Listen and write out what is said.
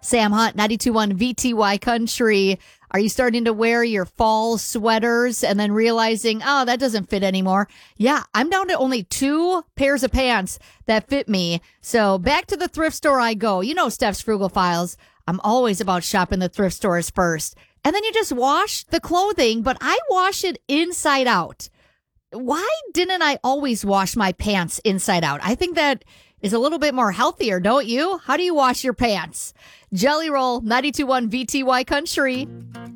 Sam Hunt, 92.1 VTY Country. Are you starting to wear your fall sweaters and then realizing, oh, that doesn't fit anymore? Yeah, I'm down to only 2 pairs of pants that fit me. So back to the thrift store I go. You know, Steph's Frugal Files. I'm always about shopping the thrift stores first. And then you just wash the clothing, but I wash it inside out. Why didn't I always wash my pants inside out? I think that is a little bit more healthier, don't you? How do you wash your pants? Jelly Roll, 92.1 VTY Country.